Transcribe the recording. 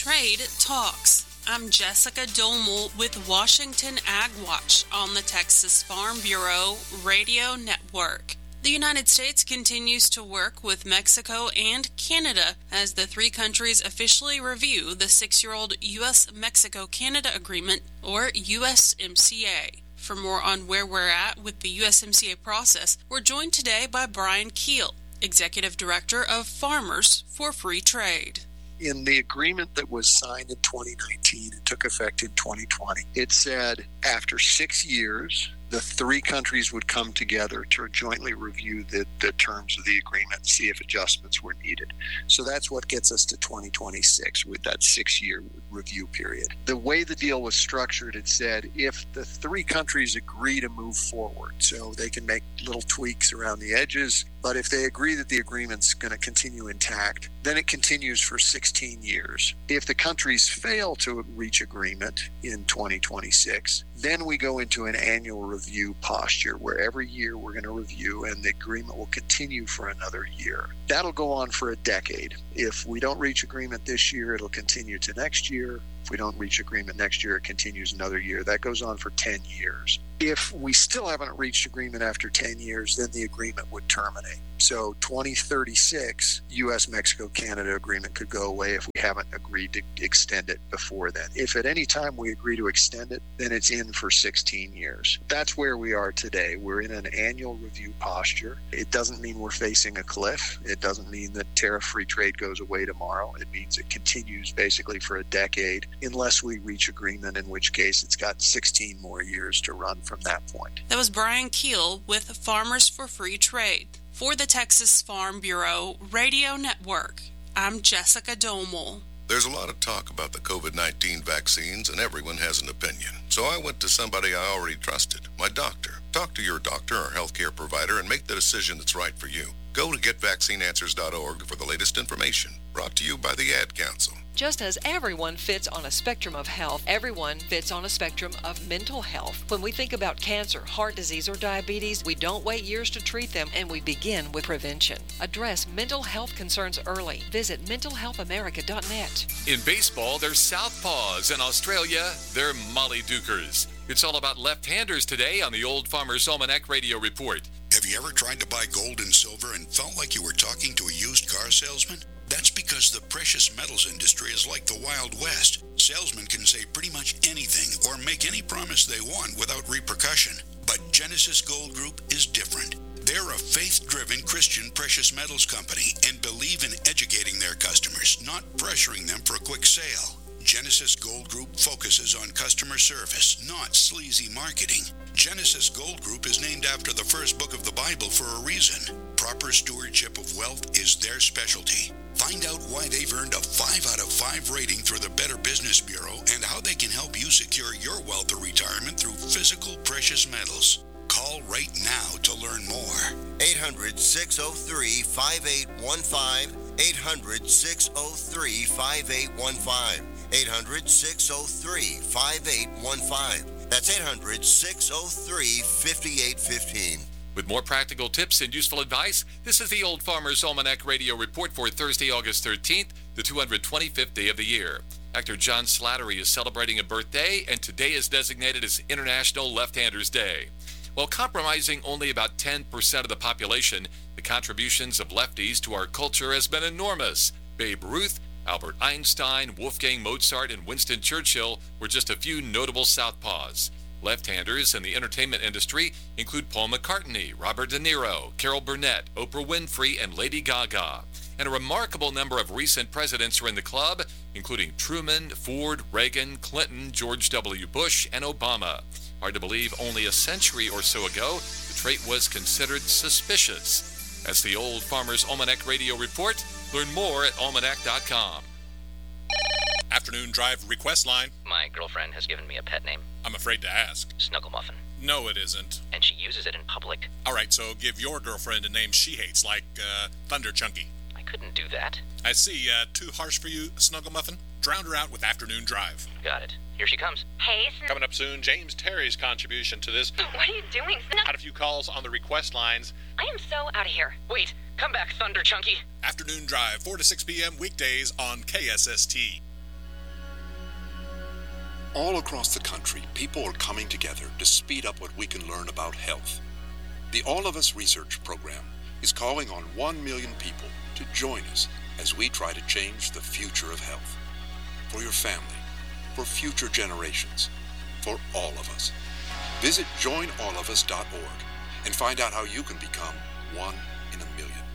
Trade Talks. I'm Jessica Domel with Washington Ag Watch on the Texas Farm Bureau Radio Network. The United States continues to work with Mexico and Canada as the three countries officially review the 6-year-old U.S.-Mexico-Canada Agreement, or USMCA. For more on where we're at with the USMCA process, we're joined today by Brian Keel, Executive Director of Farmers for Free Trade. In the agreement that was signed in 2019 and took effect in 2020, it said after 6 years, the three countries would come together to jointly review the terms of the agreement and see if adjustments were needed. So that's what gets us to 2026 with that 6-year review period. The way the deal was structured, it said if the three countries agree to move forward, so they can make little tweaks around the edges, but if they agree that the agreement's going to continue intact, then it continues for 16 years. If the countries fail to reach agreement in 2026, then we go into an annual review posture where every year we're going to review and the agreement will continue for another year. That'll go on for a decade. If we don't reach agreement this year, it'll continue to next year. If we don't reach agreement next year, it continues another year. That goes on for 10 years. If we still haven't reached agreement after 10 years, then the agreement would terminate. So 2036, U.S.-Mexico-Canada agreement could go away if we haven't agreed to extend it before then. If at any time we agree to extend it, then it's in for 16 years. That's where we are today. We're in an annual review posture. It doesn't mean we're facing a cliff. It doesn't mean that tariff-free trade goes away tomorrow. It means it continues basically for a decade unless we reach agreement, in which case it's got 16 more years to run from that point. That was Brian Keel with Farmers for Free Trade. For the Texas Farm Bureau Radio Network, I'm Jessica Domel. There's a lot of talk about the COVID-19 vaccines, and everyone has an opinion. So I went to somebody I already trusted, my doctor. Talk to your doctor or healthcare provider and make the decision that's right for you. Go to GetVaccineAnswers.org for the latest information. Brought to you by the Ad Council. Just as everyone fits on a spectrum of health, everyone fits on a spectrum of mental health. When we think about cancer, heart disease, or diabetes, we don't wait years to treat them, and we begin with prevention. Address mental health concerns early. Visit mentalhealthamerica.net. In baseball, they're Southpaws. In Australia, they're Molly Dukers. It's all about left-handers today on the Old Farmer's Almanac Radio Report. Have you ever tried to buy gold and silver and felt like you were talking to a used car salesman? That's because the precious metals industry is like the Wild West. Salesmen can say pretty much anything or make any promise they want without repercussion. But Genesis Gold Group is different. They're a faith-driven Christian precious metals company and believe in educating their customers, not pressuring them for a quick sale. Genesis Gold Group focuses on customer service, not sleazy marketing. Genesis Gold Group is named after the first book of the Bible for a reason. Proper stewardship of wealth is their specialty. Find out why they've earned a 5 out of 5 rating through the Better Business Bureau and how they can help you secure your wealth or retirement through physical precious metals. Call right now to learn more. 800-603-5815. 800-603-5815. 800-603-5815. That's 800-603-5815. With more practical tips and useful advice, this is the Old Farmer's Almanac Radio Report for Thursday, August 13th, the 225th day of the year. Actor John Slattery is celebrating a birthday, and today is designated as International Left-Handers Day. While compromising only about 10% of the population, the contributions of lefties to our culture has been enormous. Babe Ruth, Albert Einstein, Wolfgang Mozart, and Winston Churchill were just a few notable Southpaws. Left-handers in the entertainment industry include Paul McCartney, Robert De Niro, Carol Burnett, Oprah Winfrey, and Lady Gaga. And a remarkable number of recent presidents are in the club, including Truman, Ford, Reagan, Clinton, George W. Bush, and Obama. Hard to believe only a century or so ago, the trait was considered suspicious. That's the Old Farmer's Almanac Radio Report. Learn more at almanac.com. Afternoon Drive request line. My girlfriend has given me a pet name. I'm afraid to ask. Snugglemuffin. No, it isn't. And she uses it in public. All right, so give your girlfriend a name she hates, like Thunder Chunky. I couldn't do that. I see. Too harsh for you, Snugglemuffin? Drown her out with Afternoon Drive. Got it. Here she comes. Hey, Coming up soon, James Terry's contribution to this. What are you doing? Had a few calls on the request lines. I am so out of here. Wait, come back, Thunder Chunky. Afternoon Drive, 4 to 6 p.m. weekdays on KSST. All across the country, people are coming together to speed up what we can learn about health. The All of Us Research Program is calling on 1 million people to join us as we try to change the future of health. For your family, for future generations, for all of us. Visit joinallofus.org and find out how you can become one in a million.